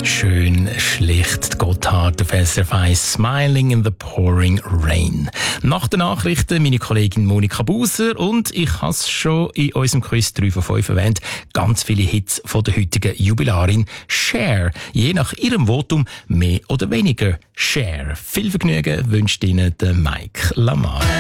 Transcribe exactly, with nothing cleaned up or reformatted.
Schön schlicht, Gotthard auf S R F eins, Smiling in the Pouring Rain. Nach den Nachrichten meine Kollegin Monika Buser und ich habe es schon in unserem Quiz drei von fünf erwähnt, ganz viele Hits von der heutigen Jubilarin Cher. Je nach ihrem Votum mehr oder weniger Cher. Viel Vergnügen wünscht Ihnen der Mike Lamar.